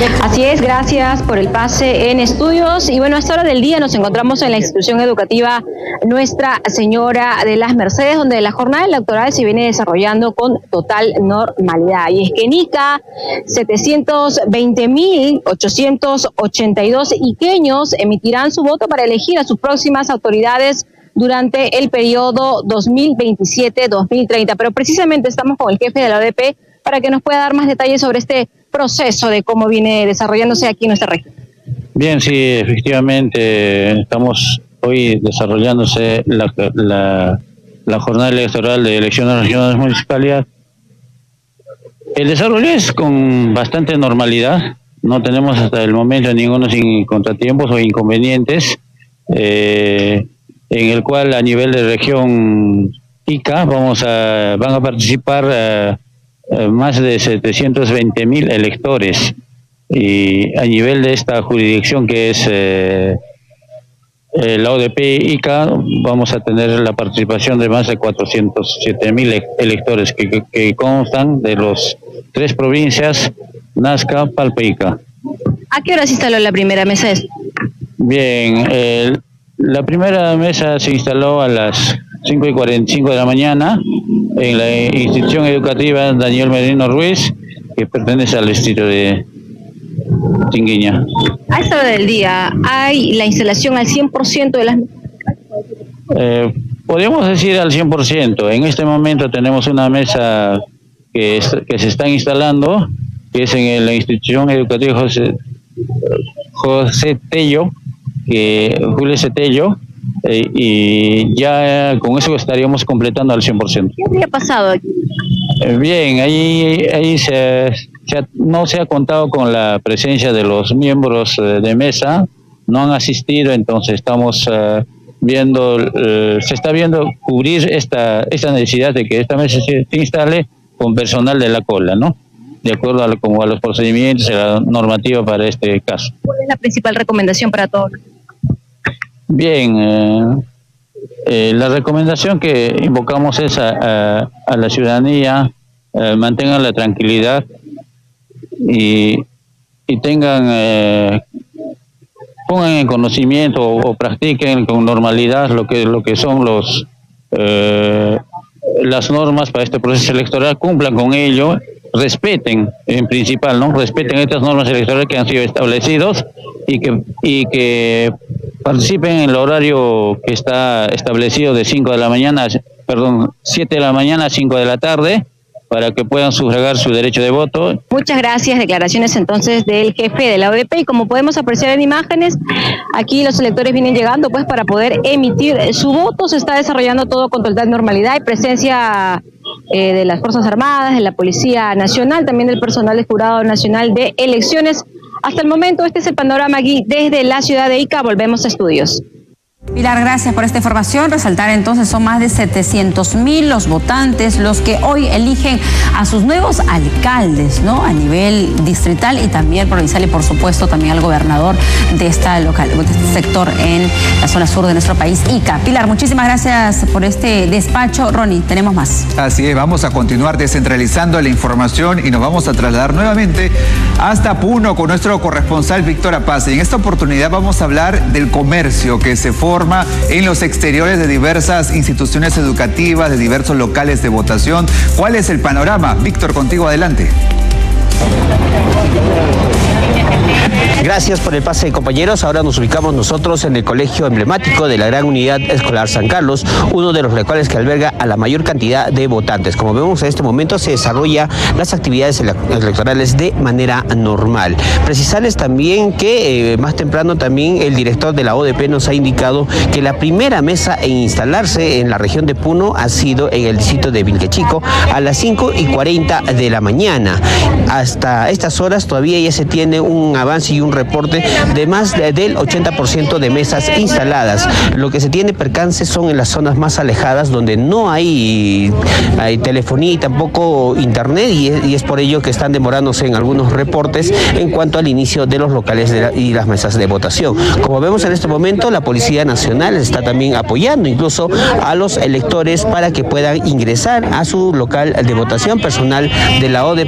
Así es, gracias por el pase en estudios. Y bueno, a esta hora del día nos encontramos en la institución educativa Nuestra Señora de las Mercedes, donde la jornada electoral se viene desarrollando con total normalidad. Y es que en Ica, 720.882 iqueños emitirán su voto para elegir a sus próximas autoridades durante el periodo 2027-2030. Pero precisamente estamos con el jefe de la ODP para que nos pueda dar más detalles sobre este proceso de cómo viene desarrollándose aquí en nuestra región. Bien, sí, efectivamente estamos hoy desarrollándose la jornada electoral de elecciones regionales municipales. El desarrollo es con bastante normalidad, no tenemos hasta el momento ningunos contratiempos o inconvenientes, en el cual a nivel de región Ica van a participar más de 720.000 electores, y a nivel de esta jurisdicción que es la ODP Ica vamos a tener la participación de más de 407.000 electores que constan de las 3 provincias, Nazca, Palpa e Ica. ¿A qué hora se instaló la primera mesa? Bien, la primera mesa se instaló a las 5:45 de la mañana en la institución educativa Daniel Merino Ruiz, que pertenece al distrito de Tinguiña. A esta hora del día, ¿hay la instalación al 100% de las mesas? Podríamos decir al 100%. En este momento tenemos una mesa que se está instalando, que es en la institución educativa José Tello, Julio C. Tello, y ya con eso estaríamos completando al 100%. ¿Qué habría pasado aquí? Bien, ahí no se ha contado con la presencia de los miembros de mesa, no han asistido, entonces estamos se está viendo cubrir esta necesidad de que esta mesa se instale con personal de la cola, ¿no? De acuerdo a los procedimientos y la normativa para este caso. ¿Cuál es la principal recomendación para todos? Bien, la recomendación que invocamos es a la ciudadanía, mantengan la tranquilidad y pongan en conocimiento o practiquen con normalidad lo que son las normas para este proceso electoral, cumplan con ello, respeten en principal, ¿no? Respeten estas normas electorales que han sido establecidos y que participen en el horario que está establecido de 7 de la mañana a 5 de la tarde, para que puedan sufragar su derecho de voto. Muchas gracias. Declaraciones entonces del jefe de la ODP, y como podemos apreciar en imágenes, aquí los electores vienen llegando pues para poder emitir su voto. Se está desarrollando todo con total normalidad. Hay presencia de las Fuerzas Armadas, de la Policía Nacional, también del personal del Jurado Nacional de Elecciones. Hasta el momento este es el panorama aquí desde la ciudad de Ica. Volvemos a estudios. Pilar, gracias por esta información. Resaltar entonces, son más de 700.000 los votantes los que hoy eligen a sus nuevos alcaldes, ¿no? A nivel distrital y también provincial, y por supuesto también al gobernador de este sector en la zona sur de nuestro país, Ica. Pilar, muchísimas gracias por este despacho. Ronnie, tenemos más. Así es, vamos a continuar descentralizando la información y nos vamos a trasladar nuevamente hasta Puno con nuestro corresponsal Víctor Apaz. Y en esta oportunidad vamos a hablar del comercio que se forma en los exteriores de diversas instituciones educativas, de diversos locales de votación. ¿Cuál es el panorama? Víctor, contigo, adelante. Gracias por el pase, compañeros. Ahora nos ubicamos nosotros en el colegio emblemático de la Gran Unidad Escolar San Carlos, uno de los locales que alberga a la mayor cantidad de votantes. Como vemos, en este momento se desarrolla las actividades electorales de manera normal. Precisarles también que más temprano también el director de la ODP nos ha indicado que la primera mesa en instalarse en la región de Puno ha sido en el distrito de Vilquechico a las 5:40 de la mañana. Hasta estas horas todavía ya se tiene un avance y un reporte de más del 80% de mesas instaladas. Lo que se tiene percance son en las zonas más alejadas donde no hay telefonía y tampoco internet, y es por ello que están demorándose en algunos reportes en cuanto al inicio de los locales y las mesas de votación. Como vemos en este momento, la Policía Nacional está también apoyando incluso a los electores para que puedan ingresar a su local de votación. Personal de la ODP